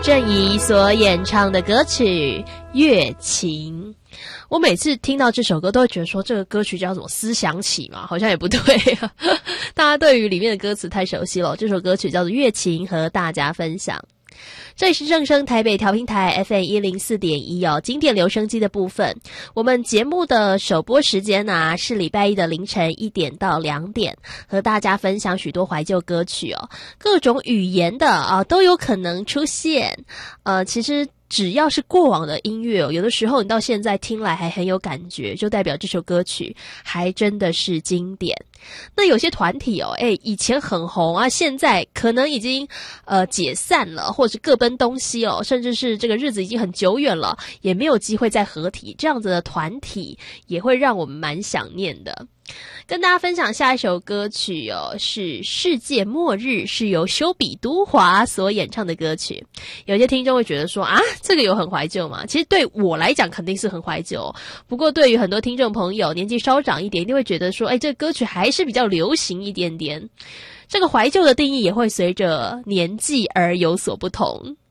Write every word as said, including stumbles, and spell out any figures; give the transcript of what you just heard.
郑怡所演唱的歌曲《月琴》。我每次听到这首歌都会觉得说这个歌曲叫什么思想起嘛，好像也不对啊。大家对于里面的歌词太熟悉了，这首歌曲叫做《月琴》，和大家分享。这里是正声台北调频台 F M 一零四点一 哦，经典留声机的部分。我们节目的首播时间啊是礼拜一的凌晨一点到两点，和大家分享许多怀旧歌曲哦，各种语言的啊都有可能出现。呃，其实只要是过往的音乐哦，有的时候你到现在听来还很有感觉，就代表这首歌曲还真的是经典。那有些团体哦，诶，以前很红啊，现在可能已经呃解散了，或者各奔东西哦，甚至是这个日子已经很久远了，也没有机会再合体，这样子的团体也会让我们蛮想念的。跟大家分享下一首歌曲哦，是《世界末日》，是由修比都华所演唱的歌曲。有些听众会觉得说啊，这个有很怀旧吗？其实对我来讲肯定是很怀旧，不过对于很多听众朋友年纪稍长一点，一定会觉得说，哎，这个歌曲还是比较流行一点点。这个怀旧的定义也会随着年纪而有所不同。